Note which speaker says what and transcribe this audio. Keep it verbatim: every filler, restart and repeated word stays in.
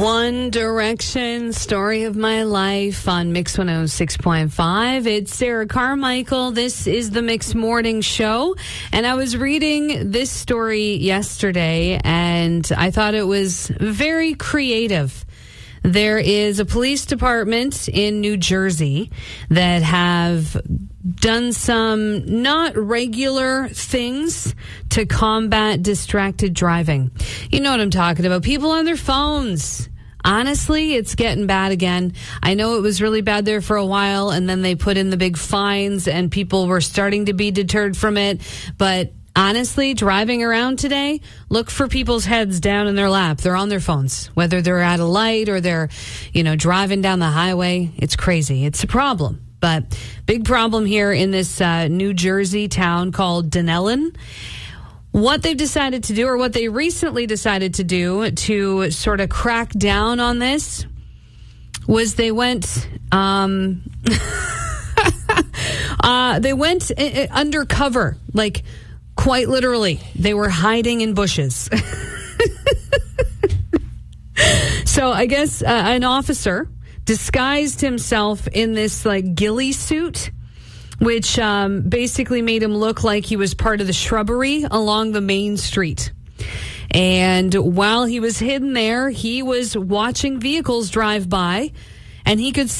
Speaker 1: One Direction, Story of My Life on Mix one oh six point five. It's Sarah Carmichael. This is the Mix Morning Show. And I was reading this story yesterday, and I thought it was very creative. There is a police department in New Jersey that have done some not regular things to combat distracted driving. You know what I'm talking about. People on their phones. Honestly, it's getting bad again. I know it was really bad there for a while, and then they put in the big fines, and people were starting to be deterred from it. But honestly, driving around today, look for people's heads down in their lap. They're on their phones, whether they're at a light or they're, you know, driving down the highway. It's crazy. It's a problem. But big problem here in this uh, New Jersey town called Dunellen. What they've decided to do, or what they recently decided to do to sort of crack down on this, was they went um, uh, they went uh, undercover, like quite literally. They were hiding in bushes. So I guess uh, an officer disguised himself in this like ghillie suit, which um, basically made him look like he was part of the shrubbery along the main street. And while he was hidden there, he was watching vehicles drive by, and he could